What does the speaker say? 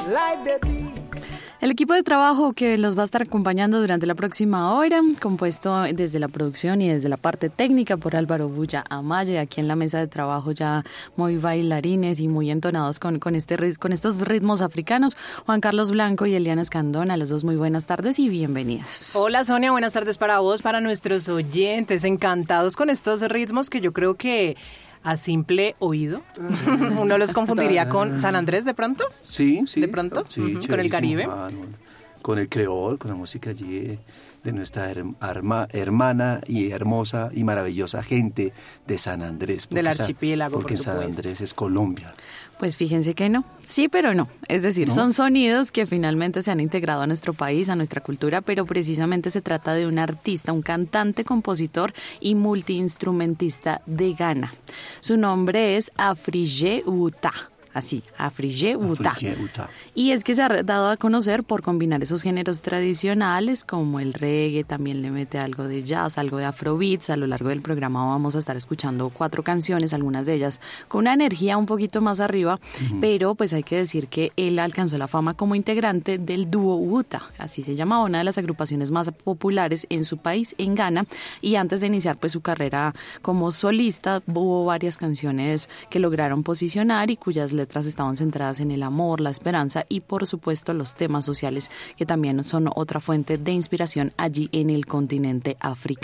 El equipo de trabajo que los va a estar acompañando durante la próxima hora, compuesto desde la producción y desde la parte técnica por Álvaro Bulla Amaya, aquí en la mesa de trabajo ya muy bailarines y muy entonados con estos ritmos africanos, Juan Carlos Blanco y Eliana Escandón. A los dos muy buenas tardes y bienvenidos. Hola Sonia, buenas tardes para vos, para nuestros oyentes, encantados con estos ritmos que yo creo que a simple oído uno los confundiría con San Andrés de pronto. Sí. De pronto, sí, con el Caribe. Con el creol, con la música allí de nuestra hermana y hermosa y maravillosa gente de San Andrés. Del archipiélago, porque por San supuesto. Andrés es Colombia. Pues fíjense que no, sí pero no, es decir, ¿no? Son sonidos que finalmente se han integrado a nuestro país, a nuestra cultura, pero precisamente se trata de un artista, un cantante, compositor y multiinstrumentista de Ghana. Su nombre es Afrigye Uta. Así, Afrigye Uta. Y es que se ha dado a conocer por combinar esos géneros tradicionales como el reggae, también le mete algo de jazz, algo de afrobeats. A lo largo del programa vamos a estar escuchando 4 canciones, algunas de ellas con una energía un poquito más arriba, pero pues hay que decir que él alcanzó la fama como integrante del dúo Uta, así se llamaba, una de las agrupaciones más populares en su país, en Ghana, y antes de iniciar pues su carrera como solista hubo varias canciones que lograron posicionar y cuyas letras estaban centradas en el amor, la esperanza y por supuesto los temas sociales que también son otra fuente de inspiración allí en el continente africano.